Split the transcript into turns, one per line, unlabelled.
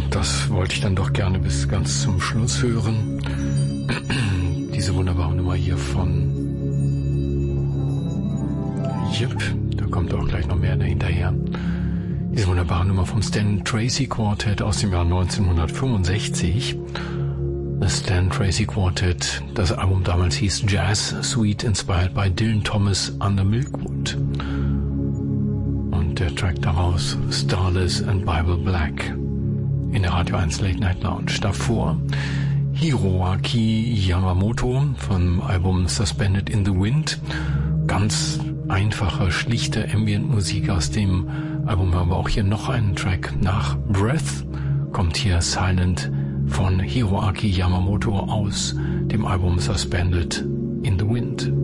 das wollte ich dann doch gerne bis ganz zum Schluss hören. Diese wunderbare Nummer hier von Yip, da kommt auch gleich noch mehr hinterher. Diese wunderbare Nummer vom Stan Tracy Quartet aus dem Jahr 1965. Das Stan Tracy Quartet, das Album damals hieß Jazz Suite, inspired by Dylan Thomas Under Milkwood. Und der Track daraus, Starless and Bible Black, in der Radio 1 Late Night Lounge. Davor Hiroaki Yamamoto vom Album Suspended in the Wind. Ganz einfache, schlichte Ambient-Musik aus dem Album. Aber auch hier noch einen Track nach Breath. Kommt hier Silent von Hiroaki Yamamoto aus dem Album Suspended in the Wind.